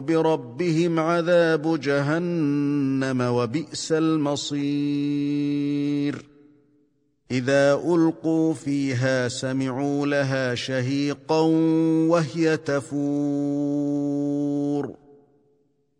بربهم عذاب جهنم وبئس المصير إذا ألقوا فيها سمعوا لها شهيقا وهي تفور